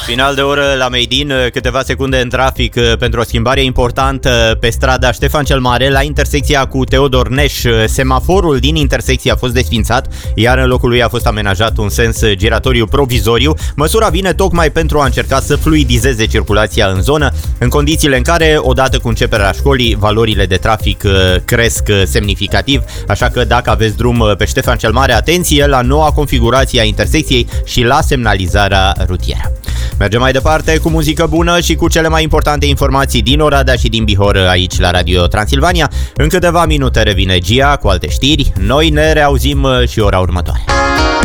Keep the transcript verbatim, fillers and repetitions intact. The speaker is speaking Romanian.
Final de oră la Meidin, câteva secunde în trafic pentru o schimbare importantă pe strada Ștefan cel Mare, la intersecția cu Teodor Neș. Semaforul din intersecție a fost desfințat, iar în locul lui a fost amenajat un sens giratoriu provizoriu. Măsura vine tocmai pentru a încerca să fluidizeze circulația în zonă, în condițiile în care, odată cu începerea școlii, valorile de trafic cresc semnificativ. Așa că dacă aveți drum pe Ștefan cel Mare, atenție la noua configurație a intersecției și la semnalizarea rutieră. Mergem mai departe cu muzică bună și cu cele mai importante informații din Oradea și din Bihor aici la Radio Transilvania. În câteva minute revine Gia cu alte știri. Noi ne reauzim și ora următoare.